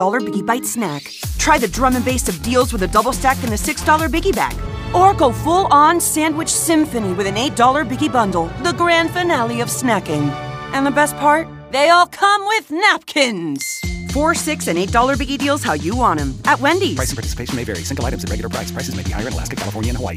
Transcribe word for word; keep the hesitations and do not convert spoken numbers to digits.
Biggie Bite snack. Try the drum and bass of deals with a double stack and the six dollar Biggie Bag. Or go full-on sandwich symphony with an eight dollar Biggie Bundle, the grand finale of snacking. And the best part? They all come with napkins. Four, six, and eight dollar Biggie deals how you want them. At Wendy's. Price and participation may vary. Single items at regular price. Prices may be higher in Alaska, California, and Hawaii.